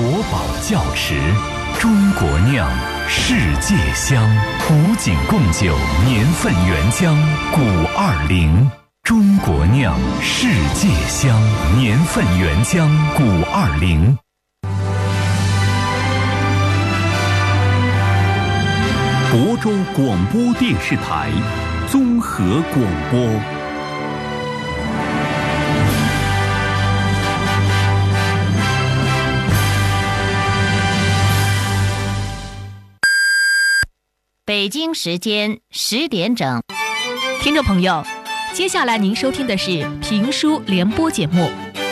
国宝窖池，中国酿，世界香。古井贡酒年份原浆古20，中国酿，世界香，年份原浆古20。亳州广播电视台综合广播。 北京时间10点整， 听众朋友，接下来您收听的是评书联播节目。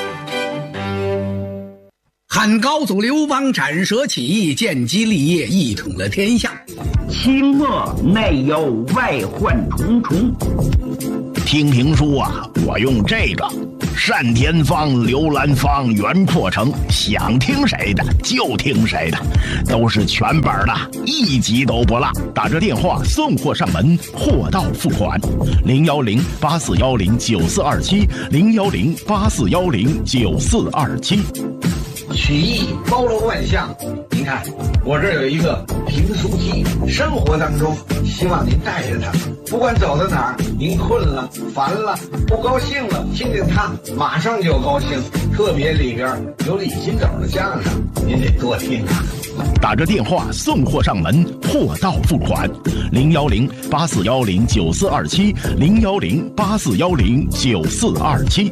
汉高祖刘邦斩蛇起义，建基立业，一统了天下。 清末内忧外患重重。 听评书啊，我用这个单田芳、刘兰芳、袁阔成，想听谁的就听谁的，都是全本的，一集都不落。打着电话送货上门，货到付款。010-8410-9427，010-8410-9427。 曲艺包罗万象，您看我这儿有一个评书记，生活当中希望您带着它，不管走到哪儿，您困了、烦了、不高兴了，听听它马上就高兴。特别里边有李金斗的相声，您得多听啊。 打着电话送货上门，货到付款。010-8410-9427，010-8410-9427。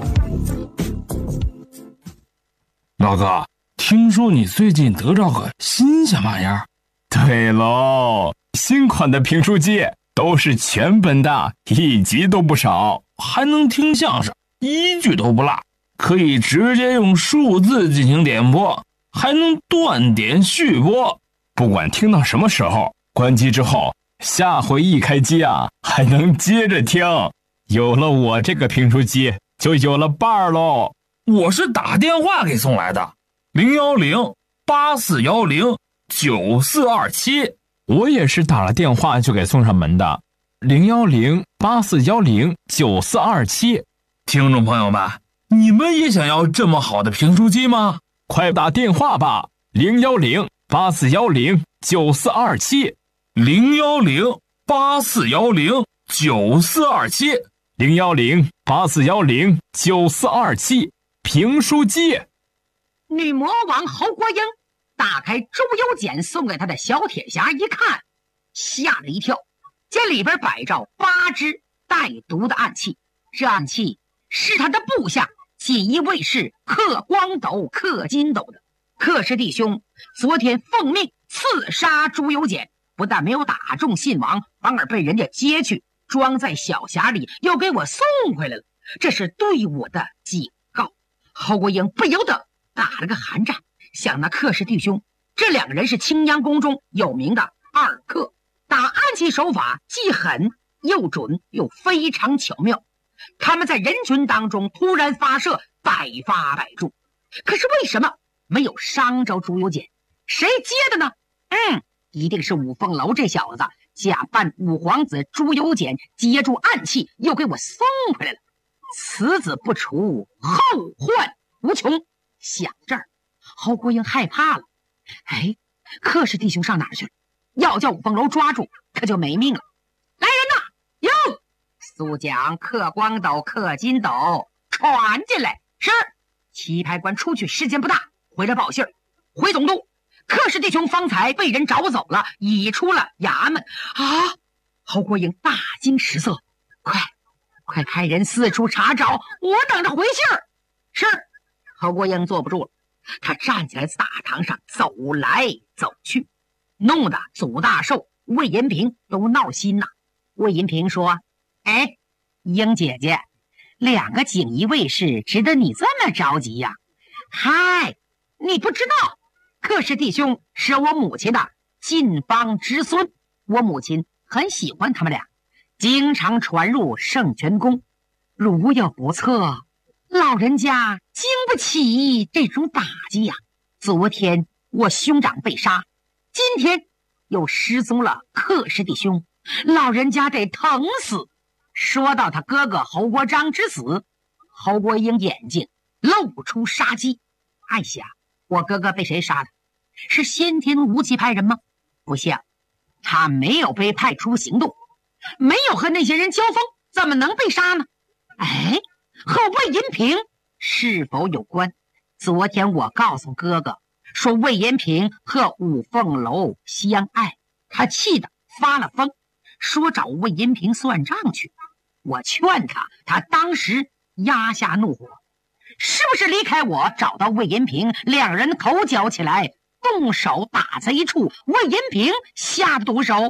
老哥，听说你最近得着个新鲜玩意儿？ 对喽，新款的评书机都是全本的，一集都不少， 还能听相声，一句都不落，可以直接用数字进行点播，还能断点续播。 不管听到什么时候，关机之后，下回一开机啊，还能接着听。有了我这个评书机，就有了伴儿喽。 我是打电话给送来的，010-8410-9427。 我也是打了电话就给送上门的，010-8410-9427。 听众朋友们，你们也想要这么好的评书机吗？ 快打电话吧，010-8410-9427， 010-8410-9427， 010-8410-9427。评书机。 女魔王侯国英打开猪油碱送给他的小铁匣一看，吓了一跳，见里边摆着8支带毒的暗器，这暗器是他的部下锦衣卫士克光斗、克金斗的。克氏弟兄昨天奉命刺杀猪油碱，不但没有打中信王，反而被人家接去装在小匣里，又给我送回来了，这是对我的警告。侯国英不由得打了个寒战，想那克氏弟兄这2个人是青阳宫中有名的2克，打暗器手法既狠又准又非常巧妙，他们在人群当中突然发射，百发百中。可是为什么没有伤着猪油碱？谁接的呢？一定是五凤楼这小子假扮五皇子猪油碱，接住暗器又给我送回来了。此子不除，后患无穷。想这儿，侯国英害怕了。克氏弟兄上哪儿去了？要叫五凤楼抓住，可就没命了。来人呐！哟，速将克光斗、克金斗传进来。是。棋牌官出去时间不大，回来报信儿。回总督，克氏弟兄方才被人找走了，已出了衙门。啊！侯国英大惊失色，快派人四处查找，我等着回信儿。是。侯国英坐不住了，他站起来，大堂上走来走去，弄得祖大寿、魏银平都闹心呐。魏银平说：“英姐姐，2个锦衣卫士值得你这么着急呀？你不知道，克氏弟兄是我母亲的近方侄孙，我母亲很喜欢他们俩，经常传入圣泉宫。如有不测，老人家经不起这种打击呀。昨天我兄长被杀，今天又失踪了克氏弟兄，老人家得疼死。”说到他哥哥侯国璋之死，侯国英眼睛露出杀机，暗想我哥哥被谁杀的？是先天无极派人吗？不像，他没有被派出行动，没有和那些人交锋，怎么能被杀呢？哎，和魏银平是否有关？昨天我告诉哥哥说魏银平和五凤楼相爱，他气得发了疯，说找魏银平算账去。我劝他，他当时压下怒火，是不是离开我找到魏银平，两人口角起来，动手打在一处，魏银平下的毒手？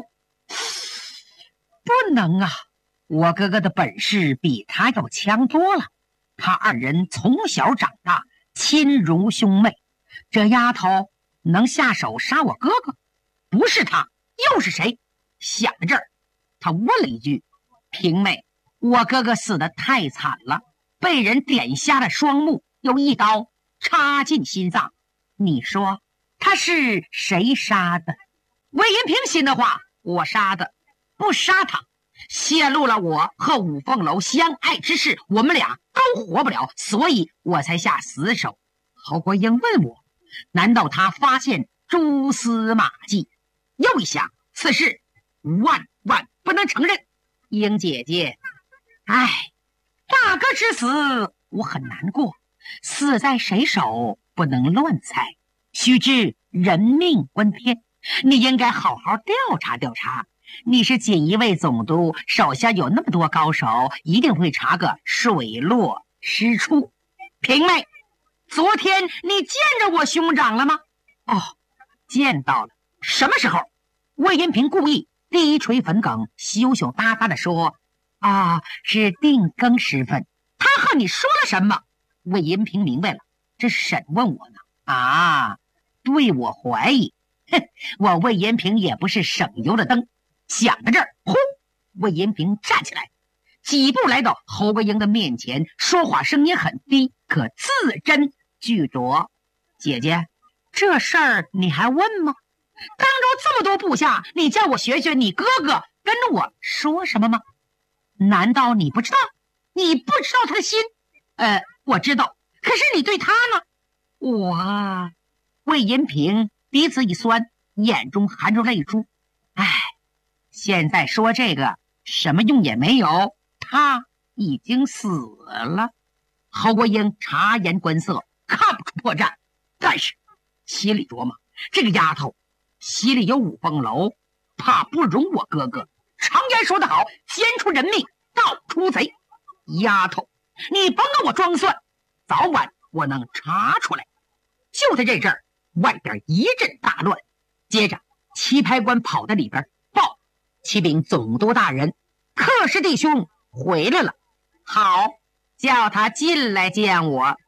不能啊，我哥哥的本事比他要强多了，他二人从小长大，亲如兄妹，这丫头能下手杀我哥哥？不是他又是谁？想到这儿，他问了一句：平妹，我哥哥死得太惨了，被人点瞎了双目，又一刀插进心脏，你说他是谁杀的？魏银平信的话，我杀的，不杀他，泄露了我和五凤楼相爱之事，我们俩都活不了，所以我才下死手。侯国英问我，难道他发现蛛丝马迹？又一想，此事万万不能承认。英姐姐，哎，大哥之死我很难过，死在谁手不能乱猜，须知人命关天，你应该好好调查调查。你是锦衣卫总督，手下有那么多高手，一定会查个水落石出。平妹，昨天你见着我兄长了吗？哦，见到了。什么时候？魏银平故意低垂粉梗，羞羞答答地说：是定更时分。他和你说了什么？魏银平明白了，这是审问我呢。对我怀疑，我魏银平也不是省油的灯。想到这儿，呼，魏银平站起来，几步来到侯国英的面前，说话声音很低，可字斟句酌。姐姐，这事儿你还问吗？当着这么多部下，你叫我学学你哥哥跟着我说什么吗？难道你不知道？你不知道他的心？我知道，可是你对他呢？我魏银平鼻子一酸，眼中含着泪珠。现在说这个什么用也没有，他已经死了。侯国英察言观色，看不出破绽，但是心里琢磨，这个丫头心里有五凤楼，怕不容我哥哥。常言说得好，奸出人命，盗出贼。丫头，你甭跟我装蒜，早晚我能查出来。就在这阵儿，外边一阵大乱，接着棋牌官跑到里边报：启禀总督大人，克氏弟兄回来了。好，叫他进来见我。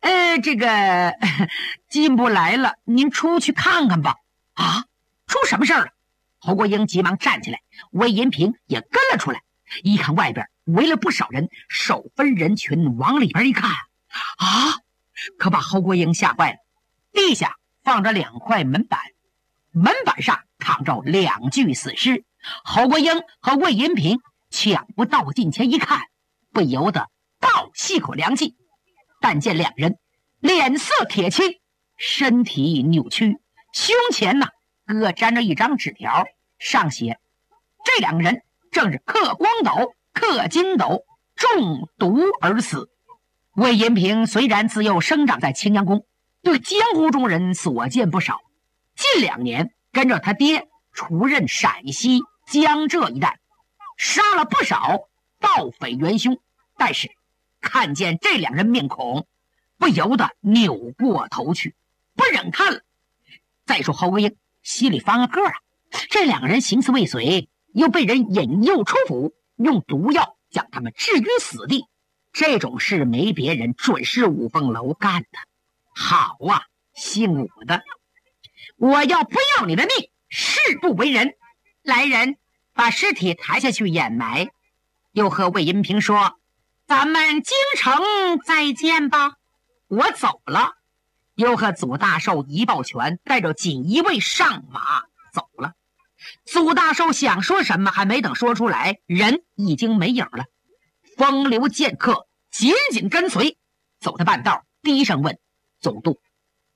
进不来了，您出去看看吧。出什么事儿了？侯国英急忙站起来，魏银平也跟了出来。一看外边围了不少人，手分人群往里边一看，可把侯国英吓坏了。地下放着2块门板，门板上躺着2具死尸。侯国英和魏银平抢不到近前一看，不由得倒吸口凉气。但见两人脸色铁青，身体扭曲，胸前各粘着一张纸条，上写这2个人正是克光斗、克金斗中毒而死。魏银平虽然自幼生长在青阳宫，对江湖中人所见不少，近2年跟着他爹出任陕西、江浙一带，杀了不少盗匪元凶，但是看见这2人面孔，不由得扭过头去，不忍看了。再说侯国英心里翻个这2个人行刺未遂，又被人引诱出府，用毒药将他们置于死地，这种事没别人，准是五凤楼干的。好啊，姓武的，我要不要你的命，誓不为人。来人，把尸体抬下去掩埋。又和魏银平说，咱们京城再见吧，我走了。又和祖大寿一抱拳，带着锦衣卫上马走了。祖大寿想说什么，还没等说出来，人已经没影了。风流剑客紧紧跟随，走到半道，低声问总督，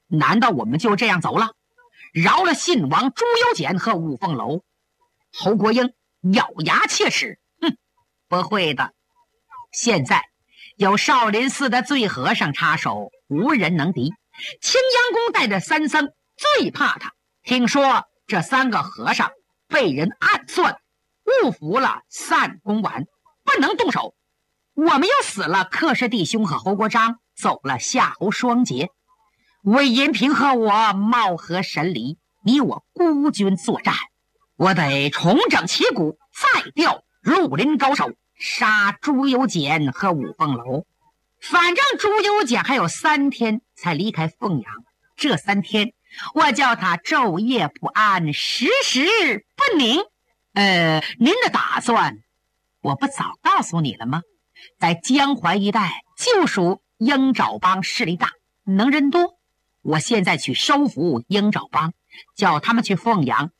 难道我们就这样走了，饶了信王朱由检和五凤楼？侯国英咬牙切齿，不会的。现在有少林寺的醉和尚插手，无人能敌。青阳宫带着三僧最怕他，听说这3个和尚被人暗算，误服了散公丸，不能动手。我们又死了柯氏弟兄和侯国璋，走了夏侯双杰。魏延平和我貌合神离，你我孤军作战，我得重整旗鼓，再调绿林高手杀朱由检和五凤楼。反正朱由检还有3天才离开凤阳，这3天我叫他昼夜不安，时时不宁。您的打算我不早告诉你了吗？在江淮一带就属鹰爪帮势力大，能人多。我现在去收服鹰爪帮，叫他们去凤阳